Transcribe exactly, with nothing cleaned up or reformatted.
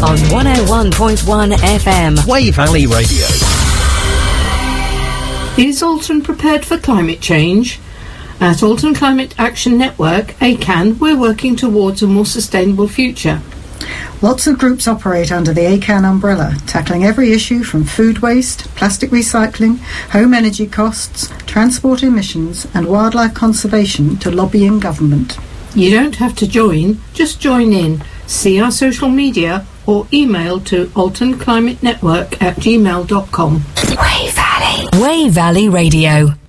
on one oh one point one F M. Wey Valley Radio. Is Alton prepared for climate change? At Alton Climate Action Network, A C A N, we're working towards a more sustainable future. Lots of groups operate under the A C A N umbrella, tackling every issue from food waste, plastic recycling, home energy costs, transport emissions and wildlife conservation to lobbying government. You don't have to join, just join in. See our social media or email to alton climate network at gmail dot com. Wey Valley. Wey Valley Radio.